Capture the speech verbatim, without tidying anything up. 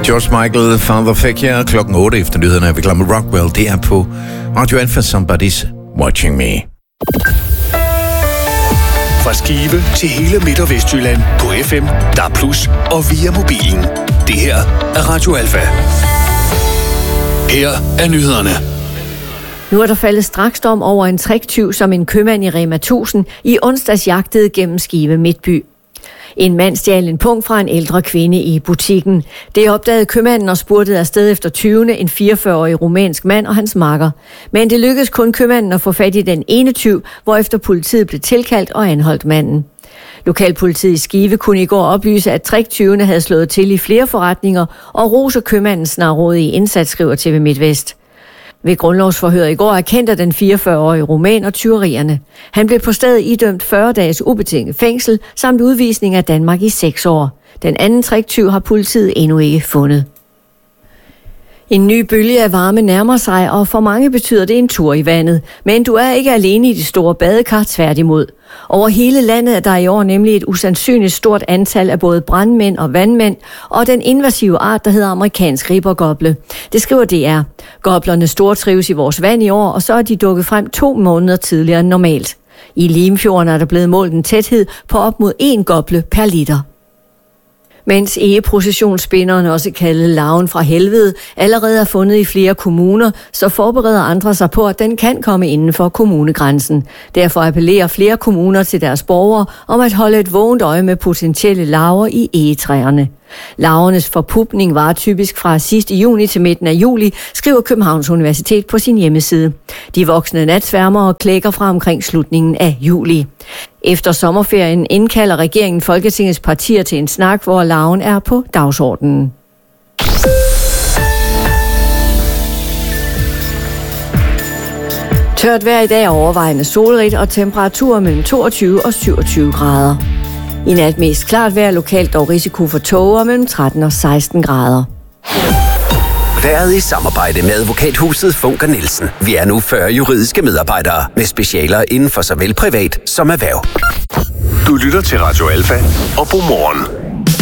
George Michael, Father Figure, klokken otte efter nyhederne er vi klar med Rockwell. Det er på Radio Alpha, Somebody's Watching Me. Fra Skive til hele Midt- og Vestjylland på F M, D A B plus, og via mobilen. Det her er Radio Alpha. Her er nyhederne. Nu er der faldet straksdom over en tricktyv, som en købmand i Rema tusind i onsdags jagtede gennem Skive Midtby. En mand stjal en pung fra en ældre kvinde i butikken. Det opdagede købmanden og spurgte afsted efter tyvende, en fireogfyrre-årig rumænsk mand og hans makker. Men det lykkedes kun købmanden at få fat i den ene tyv, hvorefter politiet blev tilkaldt og anholdt manden. Lokalpolitiet i Skive kunne i går oplyse, at tricktyvene havde slået til i flere forretninger og roser købmandens snarrådige indsats, skriver T V MidtVest. Ved grundlovsforhøret i går erkendte den fireogfyrre-årige rumæner tyverierne. Han blev på stedet idømt fyrre dages ubetinget fængsel samt udvisning af Danmark i seks år. Den anden tricktyv har politiet endnu ikke fundet. En ny bølge af varme nærmer sig, og for mange betyder det en tur i vandet. Men du er ikke alene i de store badekar, tværtimod. Over hele landet er der i år nemlig et usandsynligt stort antal af både brandmænd og vandmænd, og den invasive art, der hedder amerikansk ribbergoble. Det skriver D R. Goblerne stortrives i vores vand i år, og så er de dukket frem to måneder tidligere end normalt. I Limfjorden er der blevet målt en tæthed på op mod én goble per liter. Mens egeprocessionsspinderen, også kaldet larven fra helvede, allerede er fundet i flere kommuner, så forbereder andre sig på, at den kan komme inden for kommunegrænsen. Derfor appellerer flere kommuner til deres borgere om at holde et vågent øje med potentielle larver i egetræerne. Larvernes forpupning var typisk fra sidste juni til midten af juli, skriver Københavns Universitet på sin hjemmeside. De voksne natsværmere klækker fra omkring slutningen af juli. Efter sommerferien indkalder regeringen Folketingets partier til en snak, hvor larven er på dagsordenen. Tørt vejr i dag er overvejende solrigt og temperaturer mellem toogtyve og syvogtyve grader. I nat mest klart vejr, lokalt dog risiko for tåger mellem tretten og seksten grader. Været i samarbejde med advokathuset Funker Nielsen. Vi er nu fyrre juridiske medarbejdere med specialer inden for såvel privat som erhverv. Du lytter til Radio Alpha og Godmorgen.